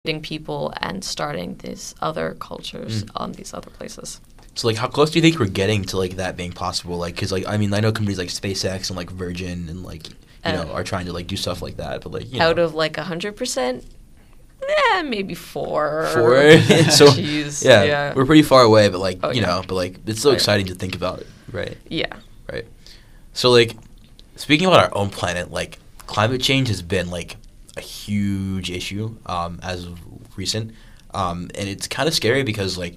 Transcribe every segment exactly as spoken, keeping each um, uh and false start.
people and starting these other cultures Mm. on these other places. So, like, how close do you think we're getting to, like, that being possible? Like, because, like, I mean, I know companies like SpaceX and, like, Virgin and, like, you Uh, know, are trying to, like, do stuff like that. But, like, you Out know. of like one hundred percent, eh, maybe four. Four? So, Jeez, yeah, yeah. we're pretty far away, but, like, Oh, you yeah. know, but, like, it's so Right. exciting to think about it. Right. Yeah. Right. So, like, speaking about our own planet, like, climate change has been, like, a huge issue um, as of recent. Um, and it's kind of scary because, like,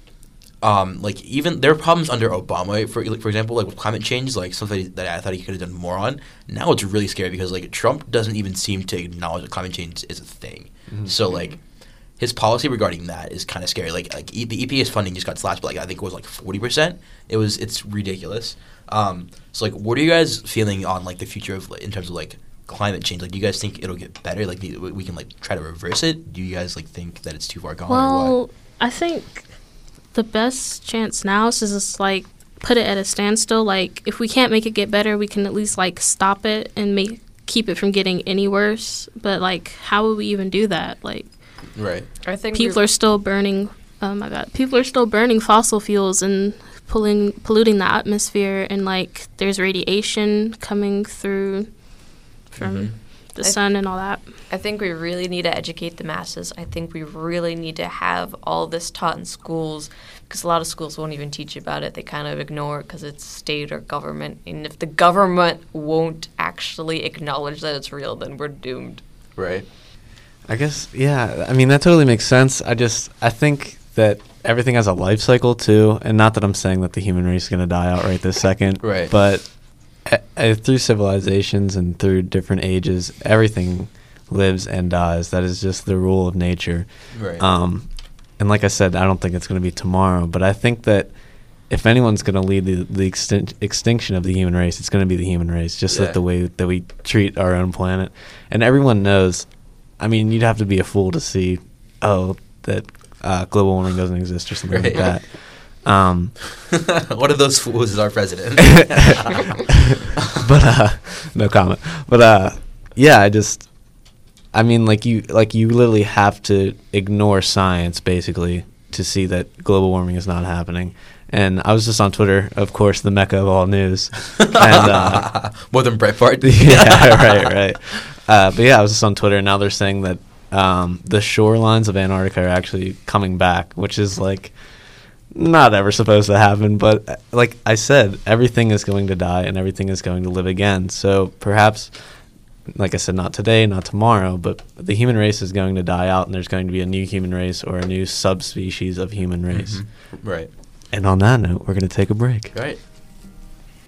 um, like, even there are problems under Obama, for like, for example, like, with climate change, like, something that I thought he could have done more on. Now it's really scary because, like, Trump doesn't even seem to acknowledge that climate change is a thing. Mhm. So, like, his policy regarding that is kind of scary. Like, like e- the E P A's funding just got slashed, but, like, I think it was, like, forty percent. It was, it's ridiculous. Um, so, like, what are you guys feeling on, like, the future of, like, in terms of, like, climate change? Like, do you guys think it'll get better? Like, do- we can, like, try to reverse it? Do you guys, like, think that it's too far gone or what? Well, I think the best chance now is just like put it at a standstill. Like if we can't make it get better, we can at least like stop it and make keep it from getting any worse. But like, how would we even do that? Like, Right. I think people we're- are still burning. Oh my God, people are still burning fossil fuels and pulling polluting the atmosphere, and like there's radiation coming through from Mhm. the I- sun and all that. I think we really need to educate the masses. I think we really need to have all this taught in schools because a lot of schools won't even teach about it. They kind of ignore it because it's state or government. And if the government won't actually acknowledge that it's real, then we're doomed. Right. I guess, yeah. I mean, that totally makes sense. I just, I think that everything has a life cycle too, and not that I'm saying that the human race is going to die out right this second. Right. But uh, uh, through civilizations and through different ages, everything lives and dies. That is just the rule of nature. Right. Um, and like I said, I don't think it's going to be tomorrow, but I think that if anyone's going to lead the, the extin- extinction of the human race, it's going to be the human race, just Yeah. like the way that we treat our own planet. And everyone knows, I mean, you'd have to be a fool to see, oh, that uh, global warming doesn't exist or something like Right. that. Um, One of those fools is our president. but uh, no comment. But uh, yeah, I just, I mean, like you, like you literally have to ignore science basically to see that global warming is not happening. And I was just on Twitter, of course, the mecca of all news. And uh, More than Breitbart. yeah, right, right. Uh, but yeah, I was just on Twitter, and now they're saying that um, the shorelines of Antarctica are actually coming back, which is like not ever supposed to happen. But uh, like I said, everything is going to die, and everything is going to live again. So perhaps, like I said, not today, not tomorrow, but the human race is going to die out, and there's going to be a new human race or a new subspecies of human race. Mhm. Right. And on that note, we're going to take a break. Right.